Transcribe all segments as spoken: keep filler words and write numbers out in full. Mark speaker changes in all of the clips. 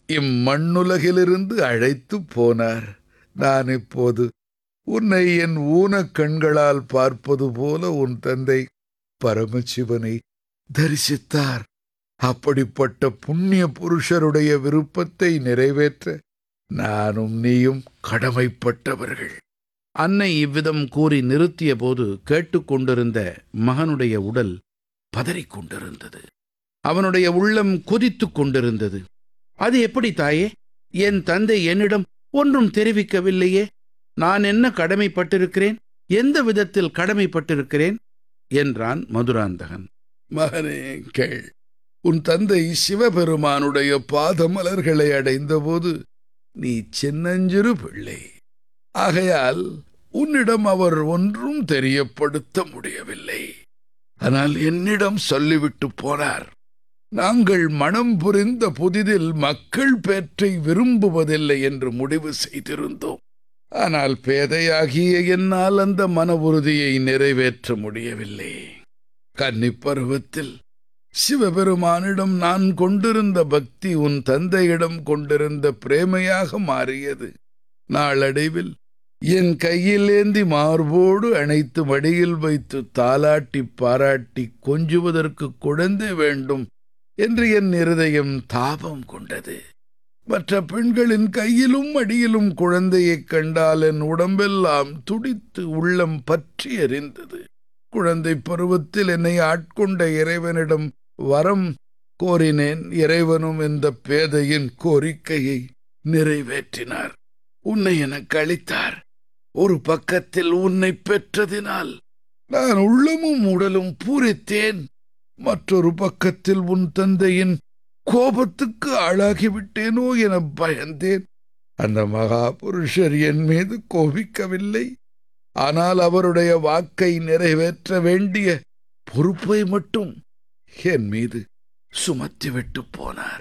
Speaker 1: இம்மண்ணுலகிலிருந்து அழைத்து போனார். நான் இப்போது உன்னை என் ஊனக் கண்களால் பார்ப்பது போல உன் தந்தை பரமசிவனை தரிசித்தார். அப்படிப்பட்ட புண்ணிய புருஷருடைய விருப்பத்தை நிறைவேற்ற நானும் நீயும் கடமைப்பட்டவர்கள்.
Speaker 2: அன்னை இவ்விதம் கூறி நிறுத்திய போது கேட்டுக்கொண்டிருந்த மகனுடைய உடல் பதறிக்கொண்டிருந்தது. அவனுடைய உள்ளம் கொதித்து கொண்டிருந்தது. அது எப்படி தாயே? என் தந்தை என்னிடம் ஒன்றும் தெரிவிக்கவில்லையே. நான் என்ன கடமைப்பட்டிருக்கிறேன்? எந்த விதத்தில் கடமைப்பட்டிருக்கிறேன் என்றான் மதுராந்தகன்.
Speaker 1: மகனே கேள். உன் தந்தை சிவபெருமானுடைய பாதமலர்களை அடைந்தபோது நீ சின்னஞ்சிறு பிள்ளை. ஆகையால் உன்னிடம் அவர் ஒன்றும் தெரியப்படுத்த முடியவில்லை. ஆனால் என்னிடம் சொல்லிவிட்டு போனார். நாங்கள் மனம் புரிந்த புதிதில் மக்கள் பேற்றை விரும்புவதில்லை என்று முடிவு செய்திருந்தோம். ஆனால் பேதையாகிய என்னால் அந்த மன உறுதியை நிறைவேற்ற முடியவில்லை. கன்னிப் பருவத்தில் சிவபெருமானிடம் நான் கொண்டிருந்த பக்தி உன் தந்தையிடம் கொண்டிருந்த பிரேமையாக மாறியது. நாளடைவில் என் கையில் ஏந்தி மார்போடு அணைத்து மடியில் வைத்து தாலாட்டி பாராட்டி கொஞ்சுவதற்கு குழந்தை வேண்டும் என்று என் இருதயம் தாபம் கொண்டது. மற்ற பெண்களின் கையிலும் மடியிலும் குழந்தையைக் கண்டால் என் உடம்பெல்லாம் துடித்து உள்ளம் பற்றி எரிந்தது. குழந்தை பருவத்தில் என்னை ஆட்கொண்ட இறைவனிடம் வரம் கோரினேன். இறைவனும் இந்த பேதையின் கோரிக்கையை நிறைவேற்றினார். உன்னை எனக்கு அளித்தார். ஒரு பக்கத்தில் உன்னை பெற்றதினால் நான் உள்ளமும் உடலும் பூரித்தேன். மற்றொரு பக்கத்தில் உன் தந்தையின் கோபத்துக்கு ஆளாகிவிட்டேனோ என பயந்தேன். அந்த மகா புருஷர் என் மீது கோபிக்கவில்லை. ஆனால் அவருடைய வாக்கை நிறைவேற்ற வேண்டிய பொறுப்பை மட்டும் என் மீது சுமத்திவிட்டு போனார்.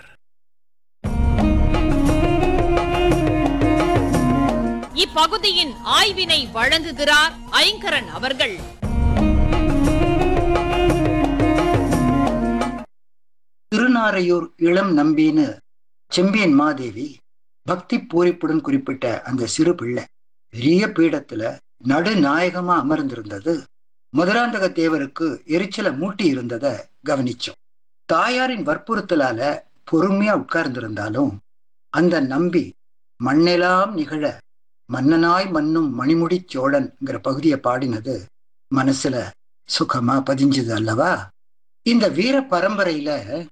Speaker 3: இப்பகுதியின் ஆய்வினை வழங்குகிறார் ஐங்கரன் அவர்கள்.
Speaker 4: திருநாரையூர் இளம் நம்பின்னு செம்பியன் மாதேவி பக்தி பூரிப்புடன் குறிப்பிட்ட அந்த சிறு பிள்ளை பெரிய பீடத்துல நடுநாயகமா அமர்ந்திருந்தது மதுராந்தக தேவருக்கு எரிச்சலை மூட்டி இருந்ததை கவனிச்சோம். தாயாரின் வற்புறுத்தலால பொறுமையா உட்கார்ந்திருந்தாலும் அந்த நம்பி மண்ணெல்லாம் நிகழ மன்னனாய் மன்னும் மணிமுடி சோழன்ங்கிற பகுதியை பாடினது மனசுல சுகமா பதிஞ்சது அல்லவா? இந்த வீர பரம்பரையில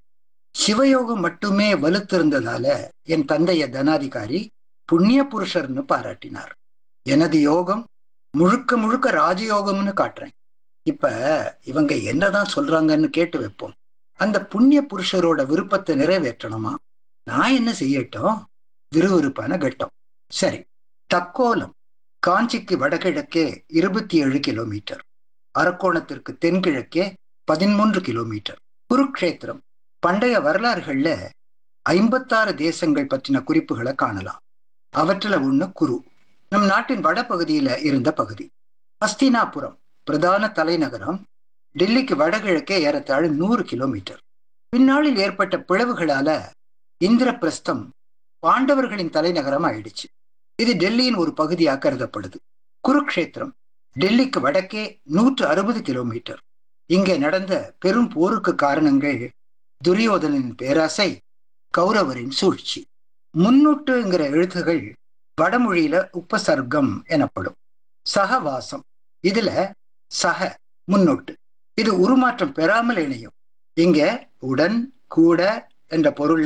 Speaker 4: சிவயோகம் மட்டுமே வலுத்திருந்ததால என் தந்தைய தனாதிகாரி புண்ணிய புருஷர்னு பாராட்டினார். எனது யோகம் முழுக்க முழுக்க ராஜயோகம்னு காட்டுறேன். இப்ப இவங்க என்னதான் சொல்றாங்கன்னு கேட்டு வைப்போம். அந்த புண்ணிய புருஷரோட விருப்பத்தை நிறைவேற்றணுமா? நான் என்ன செய்யட்டும்? விறுவிறுப்பான கட்டம். சரி, தக்கோலம் காஞ்சிக்கு வடகிழக்கே இருபத்தி ஏழு கிலோமீட்டர், அரக்கோணத்திற்கு தென்கிழக்கே பதிமூன்று கிலோமீட்டர். குருக்ஷேத்திரம் பண்டைய வரலாறுகள்ல ஐம்பத்தாறு தேசங்கள் பற்றின குறிப்புகளை காணலாம். அவற்றில் ஒண்ணு குரு, நம் நாட்டின் வடபகுதியில இருந்த பகுதி. ஹஸ்தினாபுரம் பிரதான தலைநகரம் டெல்லிக்கு வடகிழக்கே ஏறத்தாழ நூறு கிலோமீட்டர். பின்னாளில் ஏற்பட்ட பிளவுகளால இந்திரபிரஸ்தம் பாண்டவர்களின் தலைநகரம் ஆயிடுச்சு. இது டெல்லியின் ஒரு பகுதியாக கருதப்படுது. குருக்ஷேத்திரம் டெல்லிக்கு வடக்கே நூற்று அறுபது கிலோமீட்டர். இங்கே நடந்த பெரும் போருக்கு காரணங்கள் துரியோதனின் பேராசை, கௌரவரின் சூழ்ச்சி. முன்னூட்டுங்கிற எழுத்துகள் வடமொழியில உபசர்க்கம் எனப்படும். சகவாசம், இதுல சக முன்னோட்டு, இது உருமாற்றம் பெறாமல் இணையும். இங்க உடன் கூட என்ற பொருள்ல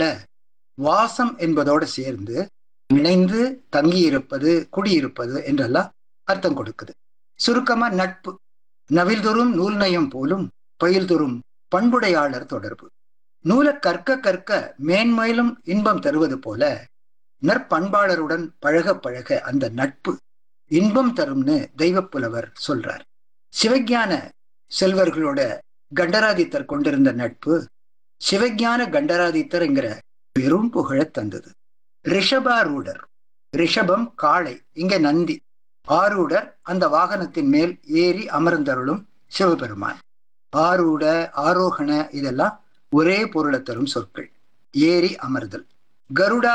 Speaker 4: வாசம் என்பதோடு சேர்ந்து இணைந்து தங்கியிருப்பது, குடியிருப்பது என்றெல்லாம் அர்த்தம் கொடுக்குது. சுருக்கமா நட்பு, நவில்தொறும் நூல் நயம் போலும் பயில்தொறும் பண்புடையாளர் தொடர்பு. நூலை கற்க கற்க மேன்மேலும் இன்பம் தருவது போல நற்பண்பாளருடன் பழக பழக அந்த நட்பு இன்பம் தரும்னு தெய்வப்புலவர் சொல்றார். சிவஞான செல்வர்களோட கண்டராதித்தர் கொண்டிருந்த நட்பு சிவஞான கண்டராதித்தர் என்கிற பெரும் புகழ தந்தது. ரிஷபாரூடர், ரிஷபம் காளை, இங்க நந்தி. ஆரூடர் அந்த வாகனத்தின் மேல் ஏறி அமர்ந்தருளும் சிவபெருமான். ஆரூட, ஆரோகண இதெல்லாம் ஒரே பொருளை தரும் சொற்கள். ஏறி அமர்தல். கருடா